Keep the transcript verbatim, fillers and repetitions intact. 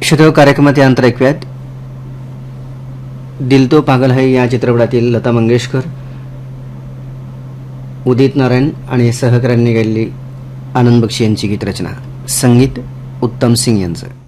श्रोते कार्यक्रमात यांतर ऐकूयात दिल तो पागल है या चित्रपटातील लता मंगेशकर, उदित नारायण आणि सहकाऱ्यांनी गायलेली आनंद बक्षी यांची गीतरचना, संगीत उत्तम सिंग यांचं.